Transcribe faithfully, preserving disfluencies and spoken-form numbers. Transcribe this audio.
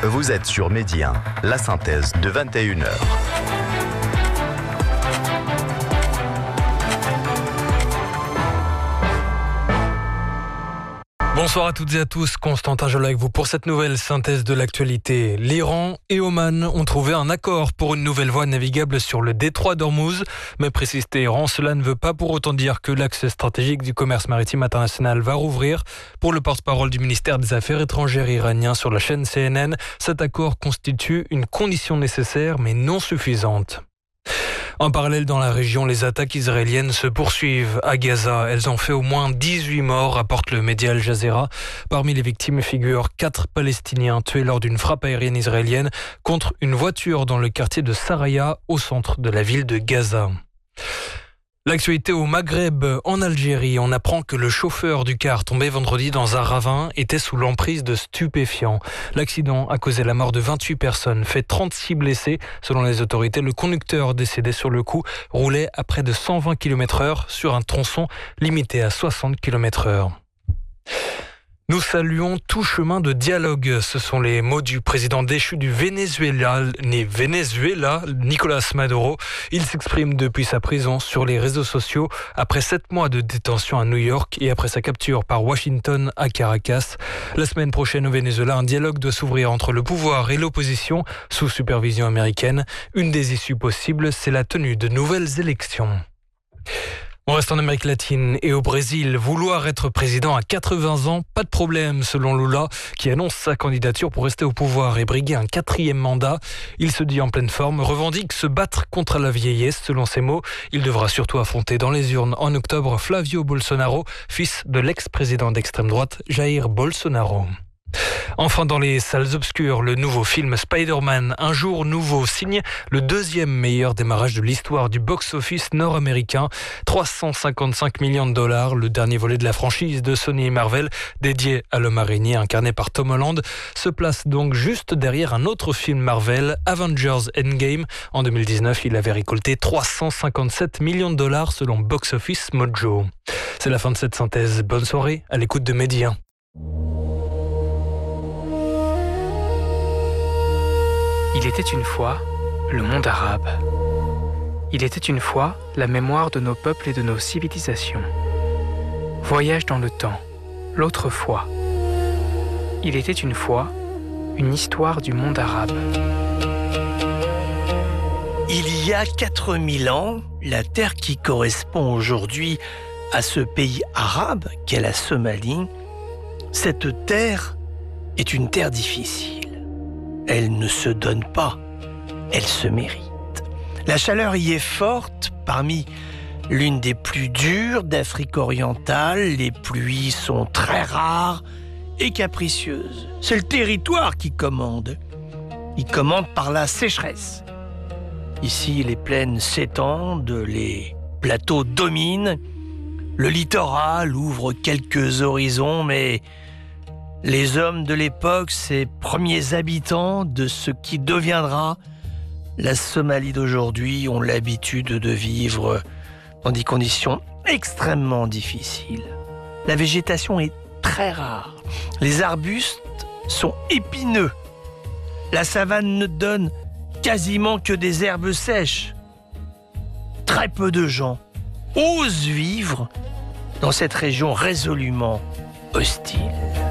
Vous êtes sur Midi un, la synthèse de vingt et une heures. Bonsoir à toutes et à tous, Constantin Joly avec vous pour cette nouvelle synthèse de l'actualité. L'Iran et Oman ont trouvé un accord pour une nouvelle voie navigable sur le détroit d'Ormuz, mais précise Téhéran, cela ne veut pas pour autant dire que l'axe stratégique du commerce maritime international va rouvrir. Pour le porte-parole du ministère des Affaires étrangères iranien sur la chaîne C N N, cet accord constitue une condition nécessaire mais non suffisante. En parallèle, dans la région, les attaques israéliennes se poursuivent à Gaza. Elles ont fait au moins dix-huit morts, rapporte le média Al Jazeera. Parmi les victimes figurent quatre Palestiniens tués lors d'une frappe aérienne israélienne contre une voiture dans le quartier de Saraya, au centre de la ville de Gaza. L'actualité au Maghreb, en Algérie, on apprend que le chauffeur du car tombé vendredi dans un ravin était sous l'emprise de stupéfiants. L'accident a causé la mort de vingt-huit personnes, fait trente-six blessés. Selon les autorités, le conducteur décédé sur le coup roulait à près de cent vingt kilomètres heure sur un tronçon limité à soixante kilomètres heure. Nous saluons tout chemin de dialogue. Ce sont les mots du président déchu du Venezuela, né Venezuela, Nicolas Maduro. Il s'exprime depuis sa prison sur les réseaux sociaux après sept mois de détention à New York et après sa capture par Washington à Caracas. La semaine prochaine au Venezuela, un dialogue doit s'ouvrir entre le pouvoir et l'opposition sous supervision américaine. Une des issues possibles, c'est la tenue de nouvelles élections. On reste en Amérique latine et au Brésil. Vouloir être président à quatre-vingts ans, pas de problème selon Lula, qui annonce sa candidature pour rester au pouvoir et briguer un quatrième mandat. Il se dit en pleine forme, revendique se battre contre la vieillesse. Selon ses mots, il devra surtout affronter dans les urnes en octobre Flavio Bolsonaro, fils de l'ex-président d'extrême droite Jair Bolsonaro. Enfin, dans les salles obscures, le nouveau film Spider-Man, Un jour nouveau, signe le deuxième meilleur démarrage de l'histoire du box-office nord-américain. trois cent cinquante-cinq millions de dollars, le dernier volet de la franchise de Sony et Marvel, dédié à l'homme araignée incarné par Tom Holland, se place donc juste derrière un autre film Marvel, Avengers Endgame. En deux mille dix-neuf, il avait récolté trois cent cinquante-sept millions de dollars selon Box Office Mojo. C'est la fin de cette synthèse. Bonne soirée à l'écoute de Midi un. Il était une fois le monde arabe. Il était une fois la mémoire de nos peuples et de nos civilisations. Voyage dans le temps, l'autre fois. Il était une fois une histoire du monde arabe. Il y a quatre mille ans, la terre qui correspond aujourd'hui à ce pays arabe qu'est la Somalie, cette terre est une terre difficile. Elle ne se donne pas, elle se mérite. La chaleur y est forte, parmi l'une des plus dures d'Afrique orientale. Les pluies sont très rares et capricieuses. C'est le territoire qui commande. Il commande par la sécheresse. Ici, les plaines s'étendent, les plateaux dominent. Le littoral ouvre quelques horizons, mais les hommes de l'époque, ces premiers habitants de ce qui deviendra la Somalie d'aujourd'hui, ont l'habitude de vivre dans des conditions extrêmement difficiles. La végétation est très rare. Les arbustes sont épineux. La savane ne donne quasiment que des herbes sèches. Très peu de gens osent vivre dans cette région résolument hostile.